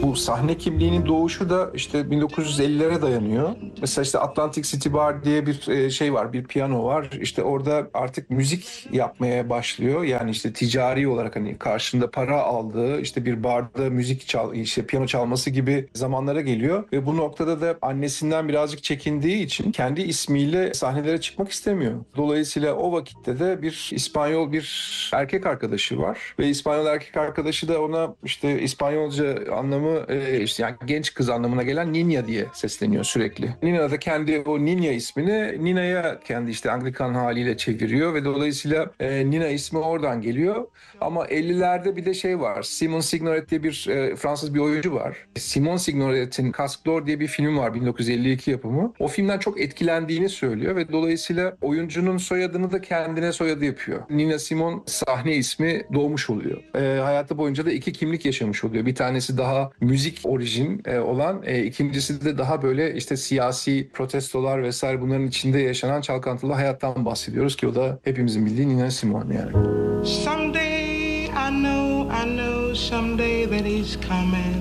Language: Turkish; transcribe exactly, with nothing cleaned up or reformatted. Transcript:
Bu sahne kimliğinin doğuşu da işte bin dokuz yüz ellilere dayanıyor. Mesela işte Atlantic City Bar diye bir e, şey var, bir piyano var. İşte orada artık müzik yapmaya başlıyor. Yani işte ticari olarak hani karşında para aldığı işte bir barda müzik çal, işte piyano çalması gibi zamanlara geliyor. Ve bu noktada da annesinden birazcık çekindiği için kendi ismiyle sahnelere çıkmak istemiyor. Dolayısıyla o vakitte de bir İspanyol bir erkek arkadaşı var. Ve İspanyol erkek arkadaşı da ona işte İspanyolca anlamı e, işte yani genç kız anlamına gelen Niña diye sesleniyor sürekli. Nina da kendi o Niña ismini Nina'ya kendi işte Anglikan haliyle çeviriyor ve dolayısıyla e, Nina ismi oradan geliyor. Ama ellilerde bir de şey var. Simon Signoret diye bir e, Fransız bir oyuncu var. Simon Signoret'in Casque d'Or diye bir film var, bin dokuz yüz elli iki yapımı. O filmden çok etkilendiğini söylüyor ve dolayısıyla oyuncunun soyadını da kendine soyadı yapıyor. Nina Simon sahne ismi doğmuş oluyor. E, hayatı boyunca da iki kimlik yaşamış oluyor. Bir tanesi daha müzik orijin e, olan, e, ikincisi de daha böyle işte siyasi protestolar vesaire bunların içinde yaşanan çalkantılı hayattan bahsediyoruz ki o da hepimizin bildiği Nina Simone yani. Someday I know, I know someday that he's coming.